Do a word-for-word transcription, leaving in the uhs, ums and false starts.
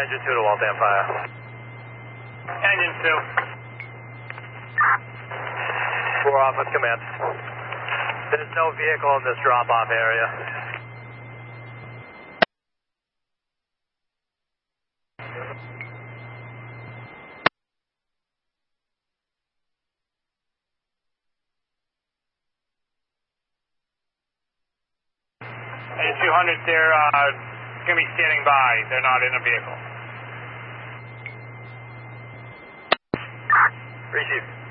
engine two to Waltham Fire. Engine two. Four office command. There's no vehicle in this drop-off area. Engine two hundred, they're uh, going to be standing by. They're not in a vehicle. Receive.